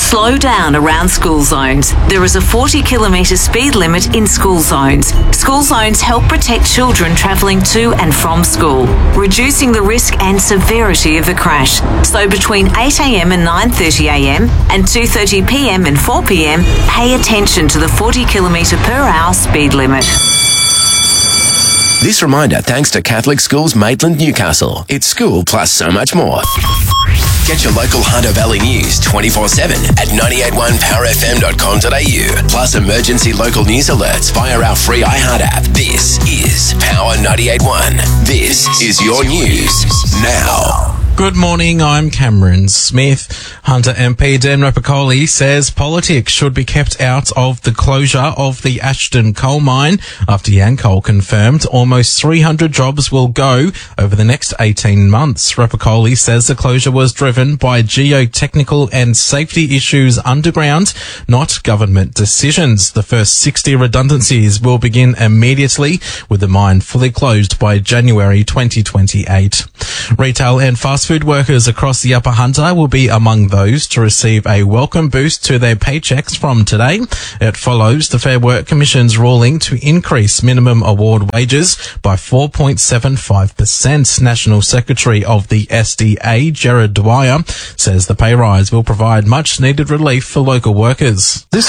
Slow down around school zones. There is a 40-kilometre speed limit in school zones. School zones help protect children travelling to and from school, reducing the risk and severity of a crash. So between 8 a.m. and 9:30 a.m. and 2:30 p.m. and 4 p.m, pay attention to the 40-kilometre per hour speed limit. This reminder thanks to Catholic Schools Maitland, Newcastle. It's school plus so much more. Get your local Hunter Valley news 24/7 at 981powerfm.com.au. Plus emergency local news alerts via our free iHeart app. This is Power 98.1. This is your news now. Good morning, I'm Cameron Smith. Hunter MP Dan Rapakoli says politics should be kept out of the closure of the Ashton coal mine after Yancoal confirmed almost 300 jobs will go over the next 18 months. Rapakoli says the closure was driven by geotechnical and safety issues underground, not government decisions. The first 60 redundancies will begin immediately, with the mine fully closed by January 2028. Retail and fast food workers across the Upper Hunter will be among those to receive a welcome boost to their paychecks from today. It follows the Fair Work Commission's ruling to increase minimum award wages by 4.75%. National Secretary of the SDA, Gerard Dwyer, says the pay rise will provide much needed relief for local workers. This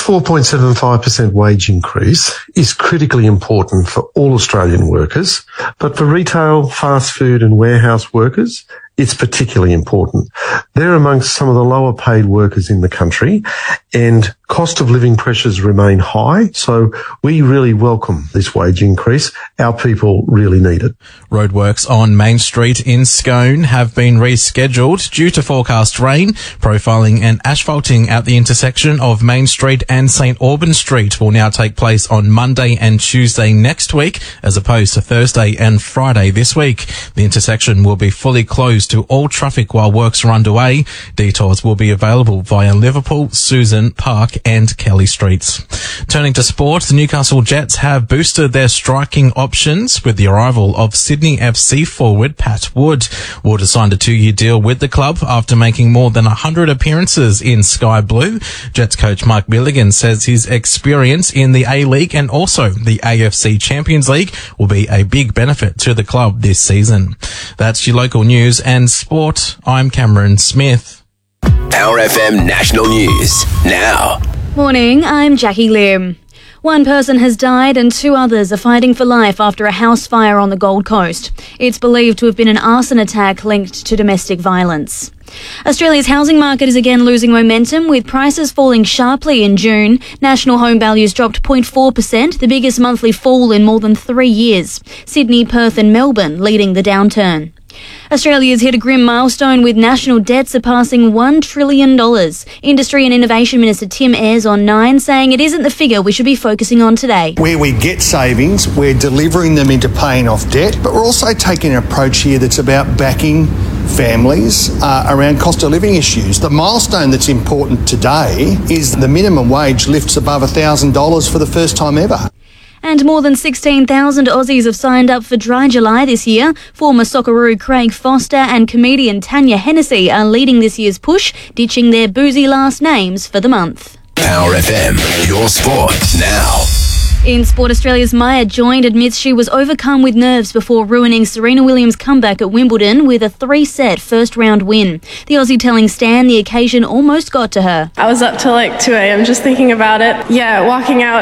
4.75% wage increase is critically important for all Australian workers, but for retail, fast food and warehouse workers, it's particularly important. They're amongst some of the lower paid workers in the country, and cost of living pressures remain high, so we really welcome this wage increase. Our people really need it. Roadworks on Main Street in Scone have been rescheduled due to forecast rain. Profiling and asphalting at the intersection of Main Street and St Albans Street will now take place on Monday and Tuesday next week, as opposed to Thursday and Friday this week. The intersection will be fully closed to all traffic while works are underway. Detours will be available via Liverpool, Susan, Park and Kelly Streets. Turning to sport, the Newcastle Jets have boosted their striking options with the arrival of Sydney FC forward Pat Wood. Wood has signed a 2-year deal with the club after making more than 100 appearances in Sky Blue. Jets coach Mark Milligan says his experience in the A-League and also the AFC Champions League will be a big benefit to the club this season. That's your local news and sport. I'm Cameron Smith. Power FM National News now. Morning, I'm Jackie Lim. One person has died and 2 others are fighting for life after a house fire on the Gold Coast. It's believed to have been an arson attack linked to domestic violence. Australia's housing market is again losing momentum, with prices falling sharply in June. National home values dropped 0.4%, the biggest monthly fall in more than 3 years. Sydney, Perth and Melbourne leading the downturn. Australia's hit a grim milestone with national debt surpassing $1 trillion. Industry and Innovation Minister Tim Ayres on 9 saying it isn't the figure we should be focusing on today. Where we get savings, we're delivering them into paying off debt, but we're also taking an approach here that's about backing families around cost of living issues. The milestone that's important today is the minimum wage lifts above $1,000 for the first time ever. And more than 16,000 Aussies have signed up for Dry July this year. Former Socceroo Craig Foster and comedian Tanya Hennessy are leading this year's push, ditching their boozy last names for the month. Power FM, your sport now. In sport, Australia's Maya Joint admits she was overcome with nerves before ruining Serena Williams' comeback at Wimbledon with a 3-set first-round win. The Aussie telling Stan the occasion almost got to her. I was up till like 2 a.m. just thinking about it. Yeah, walking out,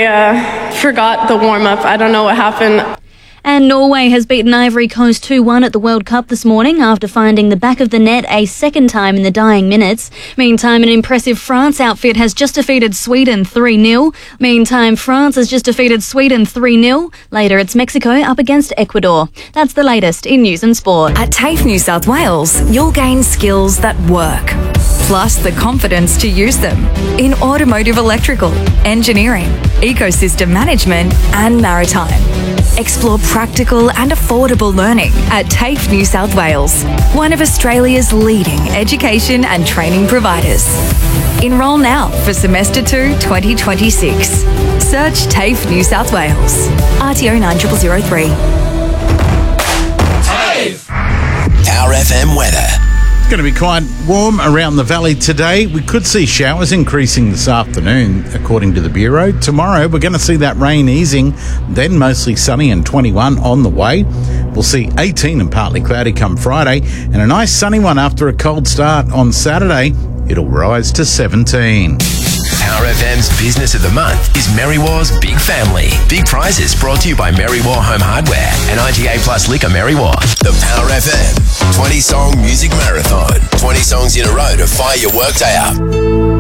I forgot the warm-up. I don't know what happened. And Norway has beaten Ivory Coast 2-1 at the World Cup this morning after finding the back of the net a second time in the dying minutes. Meantime, an impressive France outfit has just defeated Sweden 3-0. Meantime, France has just defeated Sweden 3-0. Later, it's Mexico up against Ecuador. That's the latest in news and sport. At TAFE New South Wales, you'll gain skills that work, plus the confidence to use them in automotive electrical, engineering, ecosystem management and maritime. Explore practical and affordable learning at TAFE New South Wales, one of Australia's leading education and training providers. Enrol now for Semester 2 2026. Search TAFE New South Wales. RTO 9003. TAFE. Power FM weather. going to be quite warm around the valley today. We could see showers increasing this afternoon, according to the Bureau. Tomorrow, we're going to see that rain easing, then mostly sunny and 21 on the way. We'll see 18 and partly cloudy come Friday, and a nice sunny one after a cold start on Saturday. It'll rise to 17. Power FM's Business of the Month is Merrywar's Big Family. Big prizes brought to you by Merrywar Home Hardware and IGA Plus Liquor Merrywar. The Power FM 20-song music marathon. 20 songs in a row to fire your workday up.